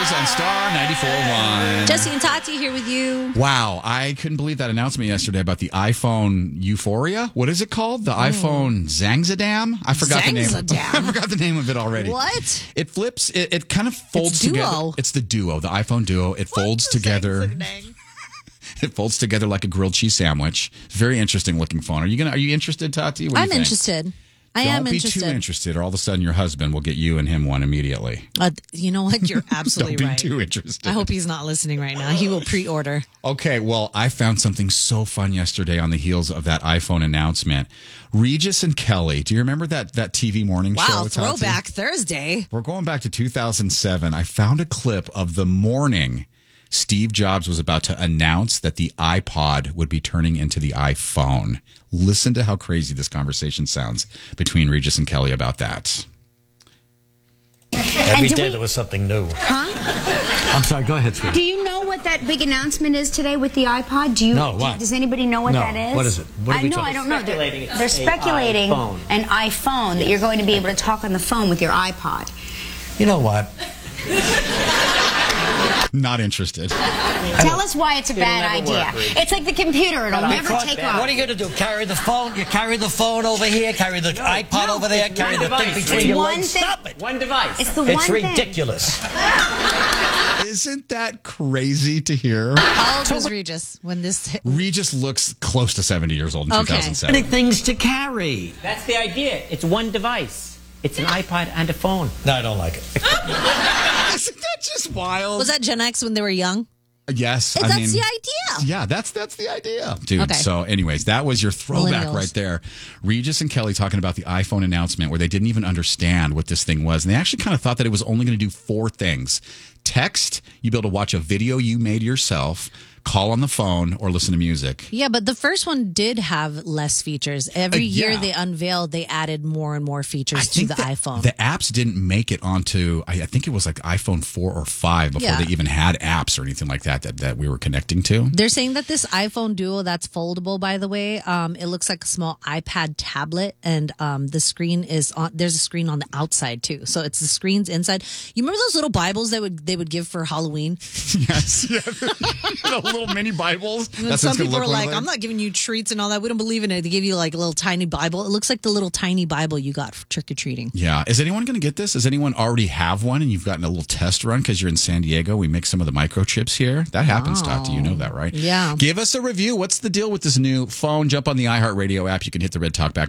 Girls on Star 94.1. Jesse and Tati here with you. Wow, I couldn't believe that announcement yesterday about the iPhone Euphoria. What is it called? The iPhone Zangzadam? I forgot the name. I forgot the name of it already. What? It flips. It kind of folds Duo. together. It's the Duo, the iPhone Duo. It folds together. It folds together like a grilled cheese sandwich. Very interesting looking phone. Are you interested, Tati? What do you I'm think? interested. I am interested. Don't be too interested, or all of a sudden your husband will get you and him one immediately. You know what? You're absolutely Don't be right. too interested. I hope he's not listening right now. He will pre-order. Okay, well, I found something so fun yesterday on the heels of that iPhone announcement. Regis and Kelly, do you remember that TV morning show? Wow, Tati? throwback Thursday. We're going back to 2007. I found a clip of the morning Steve Jobs was about to announce that the iPod would be turning into the iPhone. Listen to how crazy this conversation sounds between Regis and Kelly about that. Every day there was something new. Huh? I'm sorry, go ahead, sweetie. Do you know what that big announcement is today with the iPod? No, what? Does anybody know what No, that is? what is it? What are we talking- I don't know. Speculating They're it's speculating iPhone. an iPhone that you're going to be able to talk on the phone with your iPod. You know what? Not interested. Tell us why it's a bad never idea. work, Reed. It's like the computer. It'll never take off. What are you going to do? Carry the phone? You carry the phone over here, carry the iPod over there, carry the thing device. between It's your one legs. thing. Stop it. One device. It's the one It's thing. ridiculous. Isn't that crazy to hear? How old was Regis when this hit? Regis looks close to 70 years old in Okay. 2007. Many things to carry. That's the idea. It's one device. It's an iPod and a phone. No, I don't like it. Isn't that just wild? Was that Gen X when they were young? Yes. That's the idea. Yeah, that's the idea, dude. Okay. So, anyways, that was your throwback Millennials. right there. Regis and Kelly talking about the iPhone announcement where they didn't even understand what this thing was. And they actually kind of thought that it was only going to do 4 things. Text, you'd be able to watch a video you made yourself, call on the phone, or listen to music. Yeah, but the first one did have less features. Every year yeah. they unveiled, they added more and more features to the iPhone. The apps didn't make it onto, I think it was like iPhone 4 or 5 before Yeah. they even had apps or anything like that we were connecting to. They're saying that this iPhone Duo that's foldable, by the way, it looks like a small iPad tablet, and the screen is on. There's a screen on the outside too, so it's the screens inside. You remember those little Bibles that they would give for Halloween? Yes. Yeah. The little mini Bibles. And That's some what it's gonna people are look like, like. I'm not giving you treats and all that. We don't believe in it. They give you like a little tiny Bible. It looks like the little tiny Bible you got for trick or treating. Yeah. Is anyone going to get this? Does anyone already have one and you've gotten a little test run because you're in San Diego? We make some of the microchips here. That happens, Tati. You know that, right? Yeah. Give us a review. What's the deal with this new phone? Jump on the iHeartRadio app. You can hit the red talkback